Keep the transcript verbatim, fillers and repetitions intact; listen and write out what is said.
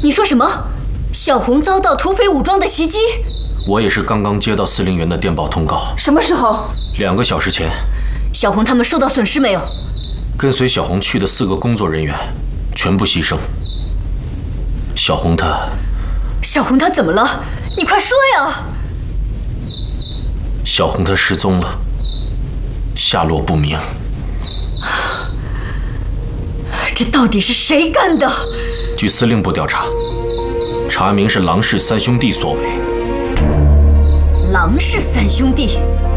你说什么？小红遭到土匪武装的袭击？ 我也是刚刚接到司令员的电报通告。 什么时候？ 两个小时前。 小红他们受到损失没有？ 跟随小红去的四个工作人员全部牺牲。小红她…… 小红她怎么了？你快说呀！ 小红她失踪了，下落不明。 这到底是谁干的？ 据司令部调查，查明是郎氏三兄弟所为。 郎氏三兄弟？